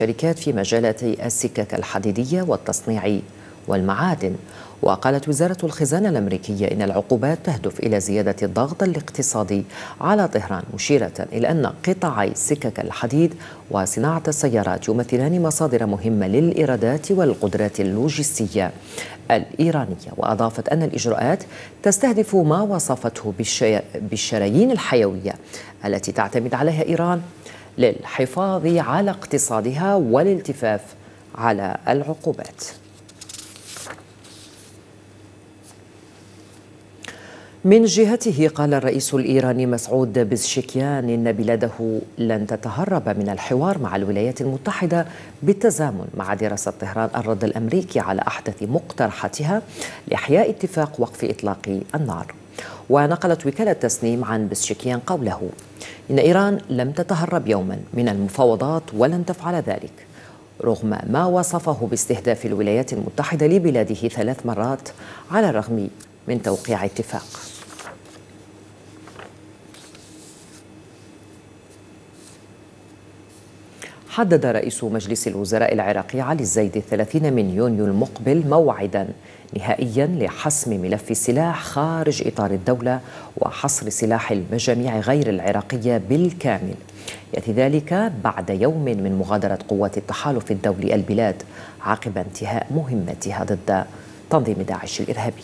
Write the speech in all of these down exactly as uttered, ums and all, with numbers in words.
شركات في مجالاتي السكك الحديدية والتصنيع والمعادن. وقالت وزارة الخزانة الأمريكية إن العقوبات تهدف إلى زيادة الضغط الاقتصادي على طهران، مشيرة إلى أن قطاعي سكك الحديد وصناعة السيارات يمثلان مصادر مهمة للإيرادات والقدرات اللوجستية الإيرانية. وأضافت أن الإجراءات تستهدف ما وصفته بالشرايين الحيوية التي تعتمد عليها إيران للحفاظ على اقتصادها والالتفاف على العقوبات. من جهته قال الرئيس الإيراني مسعود بزشكيان إن بلاده لن تتهرب من الحوار مع الولايات المتحدة بالتزامن مع دراسة طهران الرد الأمريكي على أحدث مقترحاتها لإحياء اتفاق وقف إطلاق النار. ونقلت وكالة تسنيم عن بزشكيان قوله إن إيران لم تتهرب يوما من المفاوضات ولن تفعل ذلك، رغم ما وصفه باستهداف الولايات المتحدة لبلاده ثلاث مرات على الرغم من توقيع اتفاق. حدد رئيس مجلس الوزراء العراقي علي الزيدي الثلاثين من يونيو المقبل موعدا نهائيا لحسم ملف السلاح خارج إطار الدولة وحصر سلاح المجاميع غير العراقية بالكامل، يأتي ذلك بعد يوم من مغادرة قوات التحالف الدولي البلاد عقب انتهاء مهمتها ضد تنظيم داعش الإرهابي.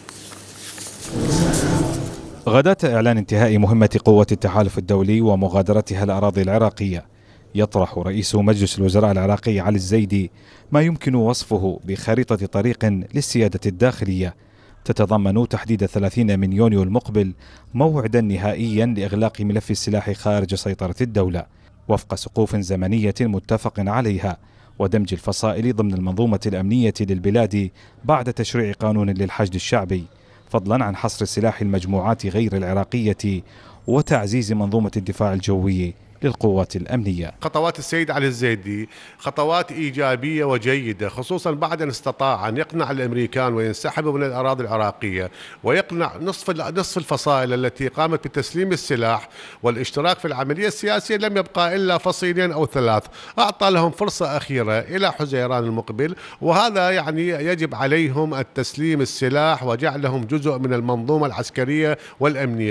غداة إعلان انتهاء مهمة قوة التحالف الدولي ومغادرتها الأراضي العراقية، يطرح رئيس مجلس الوزراء العراقي علي الزيدي ما يمكن وصفه بخريطة طريق للسيادة الداخلية تتضمن تحديد ثلاثين من يونيو المقبل موعدا نهائيا لإغلاق ملف السلاح خارج سيطرة الدولة وفق سقوف زمنية متفق عليها، ودمج الفصائل ضمن المنظومة الأمنية للبلاد بعد تشريع قانون للحشد الشعبي، فضلا عن حصر سلاح المجموعات غير العراقية وتعزيز منظومة الدفاع الجوي للقوات الأمنية. خطوات السيد علي الزيدي خطوات إيجابية وجيدة، خصوصا بعد أن استطاع أن يقنع الأمريكان وينسحبوا من الأراضي العراقية، ويقنع نصف نصف الفصائل التي قامت بتسليم السلاح والاشتراك في العملية السياسية. لم يبقى إلا فصيلين أو ثلاث، أعطى لهم فرصة أخيرة إلى حزيران المقبل، وهذا يعني يجب عليهم التسليم السلاح وجعلهم جزء من المنظومة العسكرية والأمنية.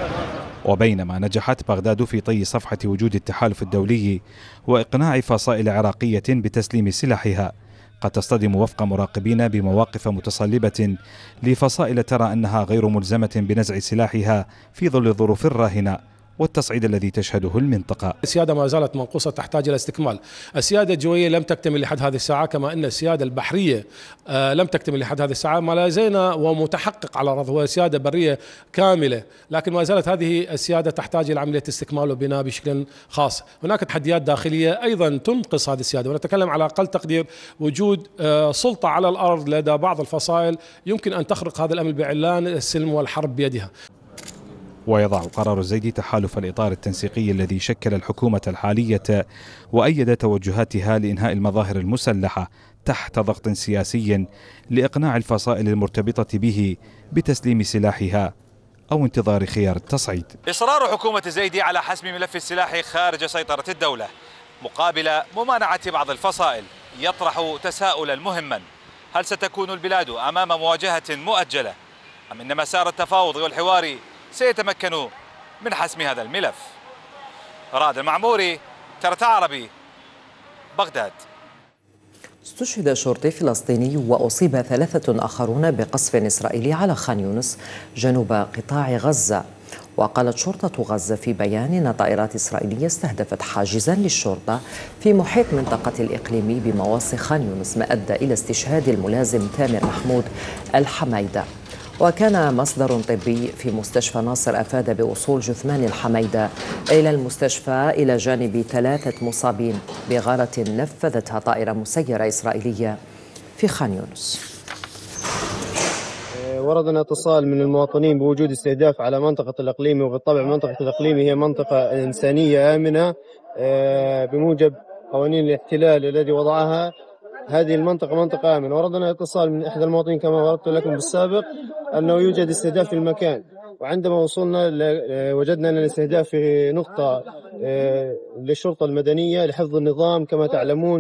وبينما نجحت بغداد في طي صفحة وجود التحالف الدولي وإقناع فصائل عراقية بتسليم سلاحها، قد تصطدم وفق مراقبين بمواقف متصلبة لفصائل ترى أنها غير ملزمة بنزع سلاحها في ظل الظروف الراهنة والتصعيد الذي تشهده المنطقة. السيادة ما زالت منقوصة، تحتاج إلى استكمال. السيادة الجوية لم تكتمل لحد هذه الساعة، كما أن السيادة البحرية لم تكتمل لحد هذه الساعة. ما لا زلنا ومتحقق على الأرض هو سيادة برية كاملة، لكن ما زالت هذه السيادة تحتاج إلى عملية استكمال وبناء بشكل خاص. هناك تحديات داخلية أيضا تنقص هذه السيادة، ونتكلم على أقل تقدير وجود سلطة على الأرض لدى بعض الفصائل يمكن أن تخرق هذا الأمل بإعلان السلم والحرب بيدها. ويضع قرار الزيدي تحالف الإطار التنسيقي الذي شكل الحكومة الحالية وأيد توجهاتها لإنهاء المظاهر المسلحة تحت ضغط سياسي لإقناع الفصائل المرتبطة به بتسليم سلاحها أو انتظار خيار التصعيد. إصرار حكومة الزيدي على حسم ملف السلاح خارج سيطرة الدولة مقابل ممانعة بعض الفصائل يطرح تساؤلا مهما: هل ستكون البلاد أمام مواجهة مؤجلة أم إن مسار التفاوض والحوار سيتمكن من حسم هذا الملف؟ راد المعموري، ترتا عربي، بغداد. استشهد شرطي فلسطيني وأصيب ثلاثة آخرون بقصف إسرائيلي على خان يونس جنوب قطاع غزة. وقالت شرطة غزة في بيان أن طائرات إسرائيلية استهدفت حاجزا للشرطة في محيط منطقة الإقليمي بمواصي خان يونس، ما أدى إلى استشهاد الملازم تامر محمود الحميدة. وكان مصدر طبي في مستشفى ناصر أفاد بوصول جثمان الحميدة إلى المستشفى إلى جانب ثلاثة مصابين بغارة نفذتها طائرة مسيرة إسرائيلية في خان يونس. وردنا اتصال من المواطنين بوجود استهداف على منطقة الإقليمي، وبالطبع منطقة الإقليمي هي منطقة إنسانية آمنة بموجب قوانين الاحتلال الذي وضعها. هذه المنطقة منطقة آمنة. وردنا اتصال من إحدى المواطنين كما وردت لكم بالسابق أنه يوجد استهداف في المكان، وعندما وصلنا وجدنا أن الاستهداف في نقطة للشرطة المدنية لحفظ النظام. كما تعلمون